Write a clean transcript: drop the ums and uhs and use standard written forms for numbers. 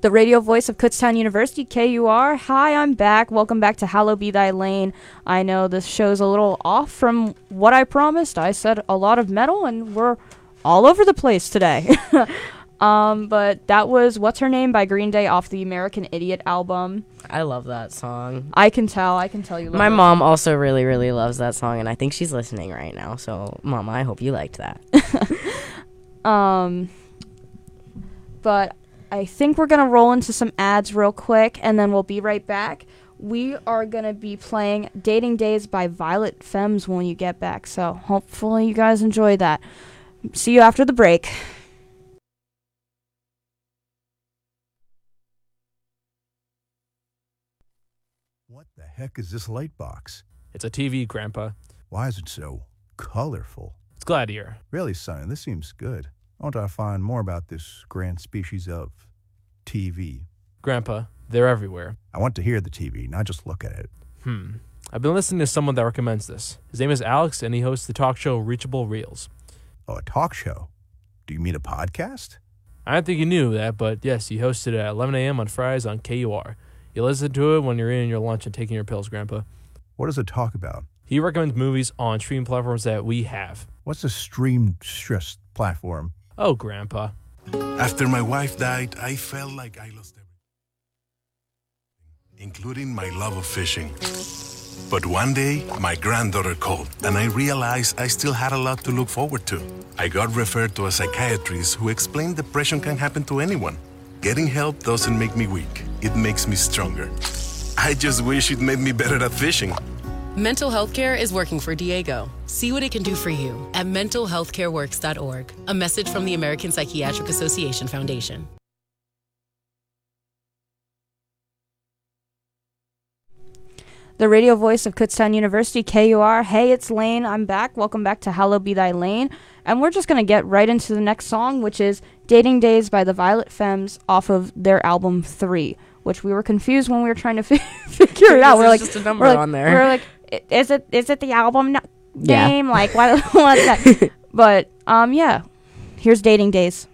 The radio voice of Kutztown University, KUR. Hi, I'm back. Welcome back to Hallow Be Thy Lane. I know this show's a little off from what I promised. I said a lot of metal, and we're all over the place today. But that was What's Her Name by Green Day off the American Idiot album. I love that song. I can tell you love My it. mom also really, really loves that song, and I think she's listening right now. So, Mama, I hope you liked that. But I think we're going to roll into some ads real quick, and then we'll be right back. We are going to be playing Dating Days by Violet Femmes when you get back, so hopefully you guys enjoy that. See you after the break. What the heck is this light box? It's a TV, Grandpa. Why is it so colorful? It's Gladiator. Really, son, this seems good. I want to find more about this grand species of TV. Grandpa, they're everywhere. I want to hear the TV, not just look at it. I've been listening to someone that recommends this. His name is Alex, and he hosts the talk show Reachable Reels. Oh, a talk show? Do you mean a podcast? I didn't think you knew that, but yes, he hosted it at 11 a.m. on Fridays on KUR. You listen to it when you're eating your lunch and taking your pills, Grandpa. What does it talk about? He recommends movies on streaming platforms that we have. What's a stream stress platform? Oh, Grandpa. After my wife died, I felt like I lost everything, including my love of fishing. But one day, my granddaughter called, and I realized I still had a lot to look forward to. I got referred to a psychiatrist who explained depression can happen to anyone. Getting help doesn't make me weak. It makes me stronger. I just wish it made me better at fishing. Mental health care is working for Diego. See what it can do for you at mentalhealthcareworks.org. A message from the American Psychiatric Association Foundation. The radio voice of Kutztown University, KUR. Hey, it's Lane. I'm back. Welcome back to Hallow Be Thy Lane. And we're just going to get right into the next song, which is Dating Days by the Violet Femmes off of their album 3, which we were confused when we were trying to figure it out. There's just a number on there. We're like, is it the album name? Like, what's that? But, yeah. Here's Dating Days.